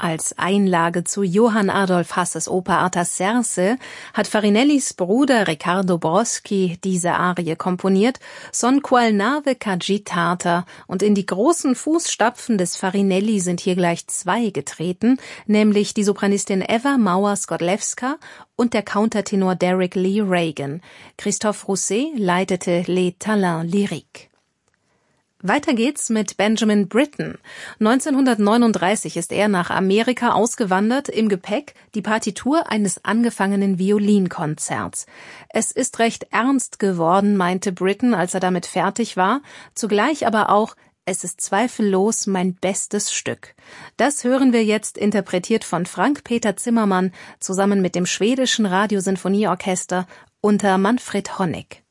Als Einlage zu Johann Adolf Hasses Oper Artaserse hat Farinellis Bruder Riccardo Broschi diese Arie komponiert, Son qual nave c'agitata, und in die großen Fußstapfen des Farinelli sind hier gleich zwei getreten, nämlich die Sopranistin Eva Mauer-Skłodlewska und der Countertenor Derek Lee Reagan. Christophe Rousset leitete Les Talents Lyriques. Weiter geht's mit Benjamin Britten. 1939 ist er nach Amerika ausgewandert, im Gepäck die Partitur eines angefangenen Violinkonzerts. Es ist recht ernst geworden, meinte Britten, als er damit fertig war, zugleich aber auch: Es ist zweifellos mein bestes Stück. Das hören wir jetzt interpretiert von Frank-Peter Zimmermann zusammen mit dem schwedischen Radiosinfonieorchester unter Manfred Honeck.